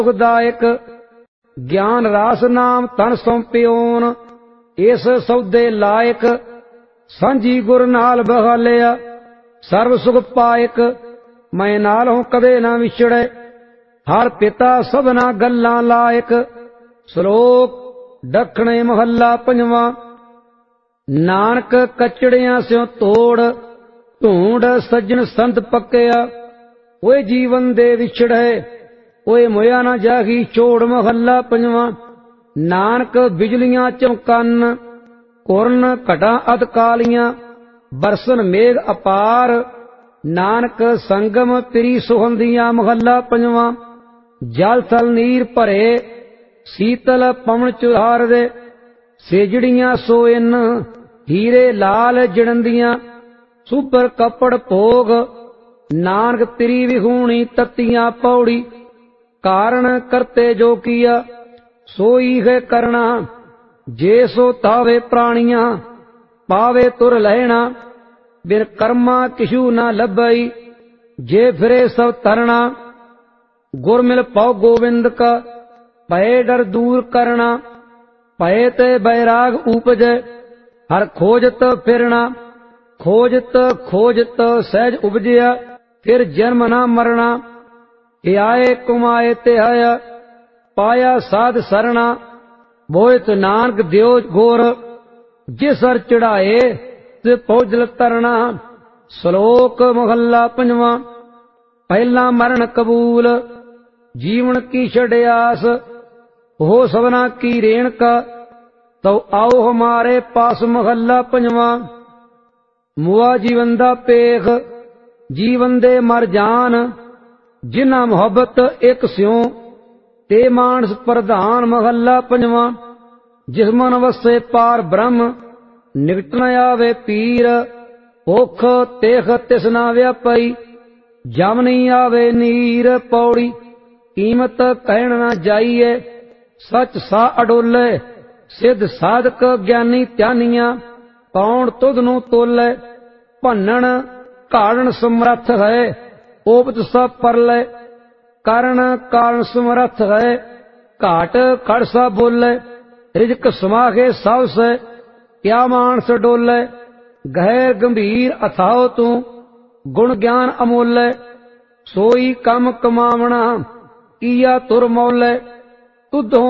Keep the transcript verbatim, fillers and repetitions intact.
सुखदायक ज्ञान रास नाम तन सौंपियोन इस सौदे लायक सांझी गुर नाल बहालिया सर्व सुख पायक मैं नाल हूं कदे ना विछड़े हर पिता सबना गल्लां लायक। श्लोक दखणे महला पंजवां। नानक कचड़ियां स्यों तोड़ ढूंढ सज्जन संत पक्या ओए जीवन दे विछड़े ओए मोया ना जागी चोड़। महला पंजवां। नानक बिजलियां चमकन कुरन घटा अत कालियां बरसन मेघ अपार नानक संगम पिरी सुहंदियां। महला पंजवां। जल थल नीर भरे शीतल पवन चुहार दे सेजड़ियां सोइन हीरे लाल जड़ंदियां सुपर कपड़ भोग नानक पिरी विहूणी तत्तियां। पौड़ी कारण करते जो किया सोई है करना जे सो तावे प्राणियां पावे तुर लहना बिन कर्मा किशु न लभई जे फिरे सब तरना। गुर मिल पाओ गोविंद का भय डर दूर करना भय ते बैराग उपजे हर खोजत फिरना खोजत खोजत सहज उपजया फिर जन्म ना मरना। आए कुमाए ते आया पाया साध सरना बोहित नानक दियो गोर जिस हर चढ़ाए ते पौजल तरना। श्लोक महला पंजवां। पहला मरण कबूल जीवन की छड़ियास हो सबना की रेण का तो आओ हमारे पास। महला पंजवां। मुआ जीवन दा पेख जीवन दे मर जान जिन्ना मोहब्बत एक स्यों ते मानस प्रधान। महला पंजवां। जिस मन वसे पार ब्रह्म निकट न आवे पीर भुख तेख तिसना व्यापई जम नहीं आवे नीर। पौड़ी कीमत कहण न जाइए सच सा अडोले सिद्ध साधक ज्ञानी ध्यानिया कौन तुध नू तोले। भनन कारण समर्थ है ओपत सा परले कारण कारण समर्थ है घाट खड़ सा बोले। रिजक समाखे सब से क्या मानस डोले गहर गंभीर अथाओ तू गुण ज्ञान अमोले। सोई कम कमावना किया तुर मौले तुध